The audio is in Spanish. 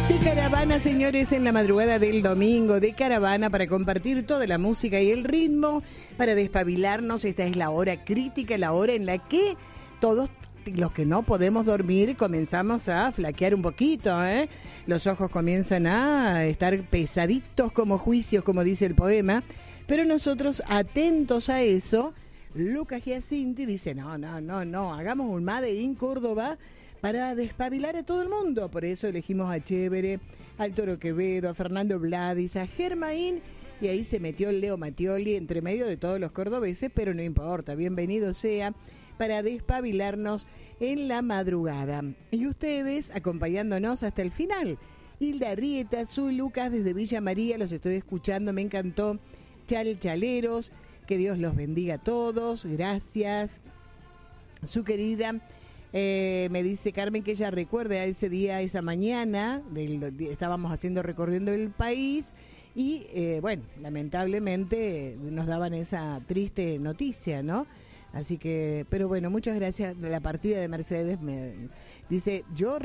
De caravana, señores, en la madrugada del domingo, de caravana para compartir toda la música y el ritmo, para despabilarnos. Esta es la hora crítica, la hora en la que todos los que no podemos dormir comenzamos a flaquear un poquito, ¿eh? Los ojos comienzan a estar pesaditos como juicios, como dice el poema, pero nosotros, atentos a eso, Lucas Giacinti dice, no, hagamos un Made in Córdoba para despabilar a todo el mundo. Por eso elegimos a Chévere, al Toro Quevedo, a Fernando Bladis, a Germain, y ahí se metió el Leo Mattioli entre medio de todos los cordobeses, pero no importa, bienvenido sea para despabilarnos en la madrugada. Y ustedes acompañándonos hasta el final. Hilda Arrieta, soy Lucas desde Villa María, los estoy escuchando, me encantó. Chaleros, que Dios los bendiga a todos, gracias. Su querida... me dice Carmen que ella recuerda ese día, esa mañana, estábamos recorriendo el país y, bueno, lamentablemente nos daban esa triste noticia, ¿no? Así que, pero bueno, muchas gracias. La partida de Mercedes me dice, yo